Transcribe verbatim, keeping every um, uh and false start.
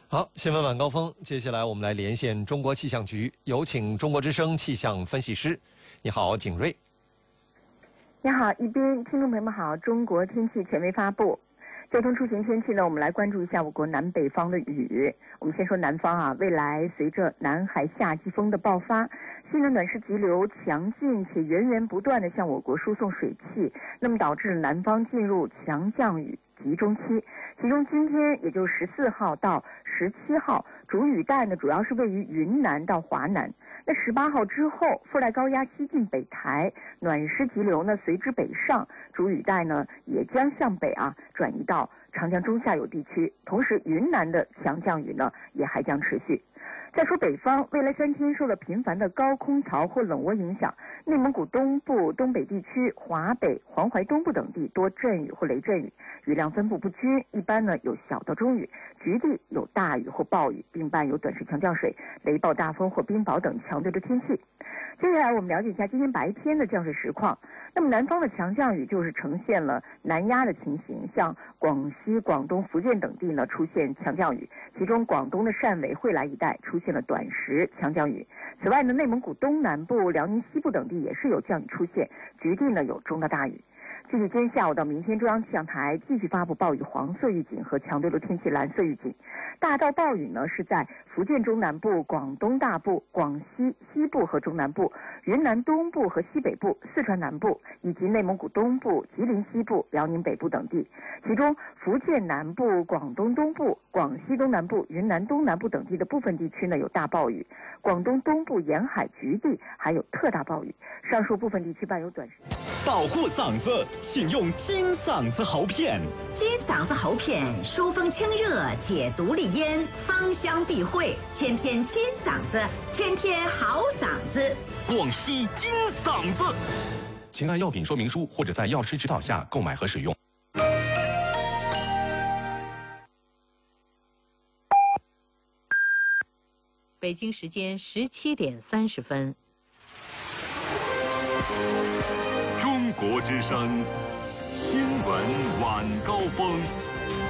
好，新闻晚高峰，接下来我们来连线中国气象局，有请中国之声气象分析师。你好，景睿。 你好，一斌，听众朋友们好，中国天气权威发布。交通出行天气呢，我们来关注一下我国南北方的雨。我们先说南方啊，未来随着南海夏季风的爆发，西南暖湿急流强劲且源源不断地向我国输送水汽，那么导致南方进入强降雨集中期。其中今天也就是十四号到十七号，主雨带呢主要是位于云南到华南。那十八号之后，副带高压西进北台，暖湿急流呢随之北上，主雨带呢也将向北啊转移到长江中下游地区，同时云南的强降雨呢也还将持续。再说北方，未来三天受到频繁的高空槽或冷涡影响，内蒙古东部、东北地区、华北、黄淮东部等地多阵雨或雷阵雨，雨量分布不均，一般呢有小到中雨，局地有大雨或暴雨，并伴有短时强降水、雷暴大风或冰雹等强对的天气。接下来我们了解一下今天白天的降水实况。那么南方的强降雨就是呈现了南压的情形，像广西、广东、福建等地呢出现强降雨，其中广东的汕尾、惠来一带出现了短时强降雨。此外呢，内蒙古东南部、辽宁西部等地也是有降雨出现，局地呢有中到大雨。具体今天下午到明天，中央气象台继续发布暴雨黄色预警和强对流天气蓝色预警。大到暴雨呢是在福建中南部、广东大部、广西西部和中南部、云南东部和西北部、四川南部以及内蒙古东部、吉林西部、辽宁北部等地。其中福建南部、广东东部、广西东南部、云南东南部等地的部分地区呢有大暴雨，广东东部沿海局地还有特大暴雨，上述部分地区伴有短时间。 保护嗓子，请用金嗓子喉片。 金嗓子喉片疏风清热，解毒利咽，芳香避秽，天天金嗓子，天天好嗓子。 广西金嗓子，请按药品说明书或者在药师指导下购买和使用。 北京时间十七点三十分。 中国之声新闻晚高峰。